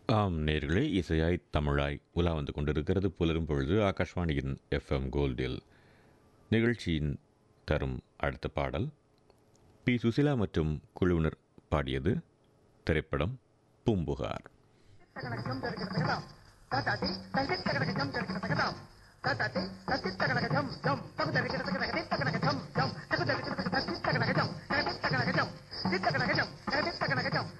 ஆம் நேர்களே, இசையாய் தமிழாய் உலா வந்து கொண்டிருக்கிறது புலரும் பொழுது ஆகாஷ்வாணியின் எஃப்எம் கோல்டில். நிகழ்ச்சியின் தரும் அடுத்த பாடல் பி சுசிலா மற்றும் குழுவினர் பாடியது. திரைப்படம் பூம்புகார். தகடகம் தருகிறது தகதாம் தாத்தாத்தி தங்கத் தகடகம் தருகிறது தகதாம் தாத்தாத்தி தத்தித் தகடகம்